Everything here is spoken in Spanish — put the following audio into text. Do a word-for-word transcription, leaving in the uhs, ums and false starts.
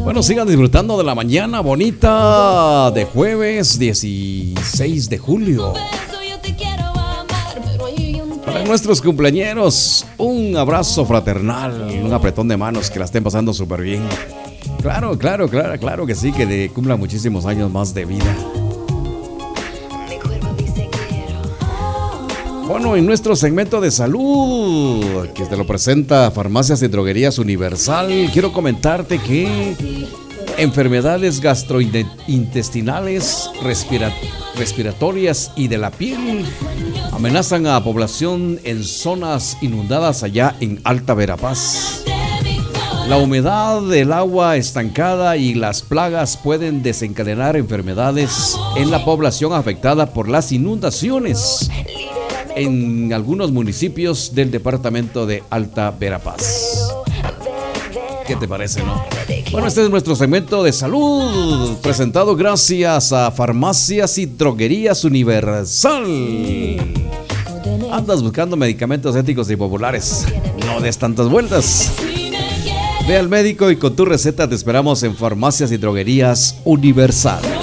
Bueno, sigan disfrutando de la mañana bonita de jueves dieciséis de julio. Para nuestros cumpleañeros, un abrazo fraternal, un apretón de manos, que la estén pasando súper bien. Claro, claro, claro, claro que sí, que de, cumplan muchísimos años más de vida. Bueno, en nuestro segmento de salud, que te lo presenta Farmacias y Droguerías Universal, quiero comentarte que enfermedades gastrointestinales, respira- respiratorias y de la piel amenazan a la población en zonas inundadas allá en Alta Verapaz. La humedad del agua estancada y las plagas pueden desencadenar enfermedades en la población afectada por las inundaciones en algunos municipios del departamento de Alta Verapaz. ¿Qué te parece, no? Bueno, este es nuestro segmento de salud, presentado gracias a Farmacias y Droguerías Universal. ¿Andas buscando medicamentos éticos y populares? No des tantas vueltas. Ve al médico y con tu receta te esperamos en Farmacias y Droguerías Universal.